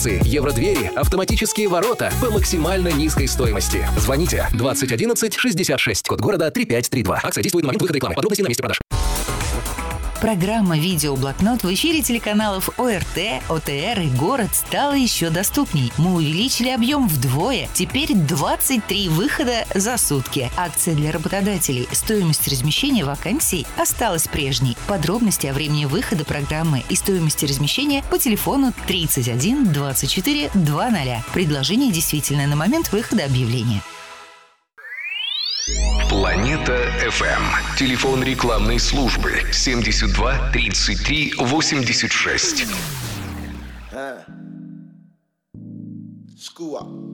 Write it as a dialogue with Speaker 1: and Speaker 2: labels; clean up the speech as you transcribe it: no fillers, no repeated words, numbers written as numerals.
Speaker 1: акции. Евродвери, автоматические ворота по максимально низкой стоимости. Звоните 20 11 66, код города 3532. Акция действует на момент выхода рекламы. Подробности на месте продаж.
Speaker 2: Программа «Видеоблокнот» в эфире телеканалов ОРТ, ОТР и «Город» стала еще доступней. Мы увеличили объем вдвое. Теперь 23 выхода за сутки. Акция для работодателей. Стоимость размещения вакансий осталась прежней. Подробности о времени выхода программы и стоимости размещения по телефону 31 24 00. Предложение действительно на момент выхода объявления.
Speaker 3: Планета FM. Телефон рекламной службы 72 33 86.
Speaker 4: School up.